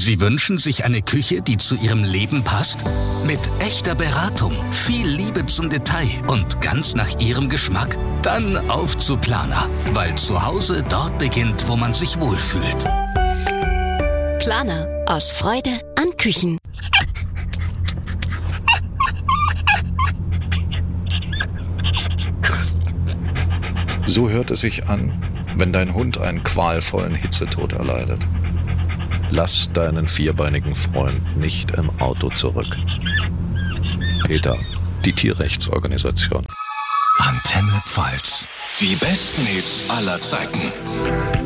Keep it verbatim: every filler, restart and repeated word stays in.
Sie wünschen sich eine Küche, die zu Ihrem Leben passt? Mit echter Beratung, viel Liebe zum Detail und ganz nach Ihrem Geschmack? Dann auf zu Planer, weil zu Hause dort beginnt, wo man sich wohlfühlt. Planer, aus Freude an Küchen. So hört es sich an, wenn dein Hund einen qualvollen Hitzetod erleidet. Lass deinen vierbeinigen Freund nicht im Auto zurück. PETA, die Tierrechtsorganisation. Antenne Pfalz. Die besten Hits aller Zeiten.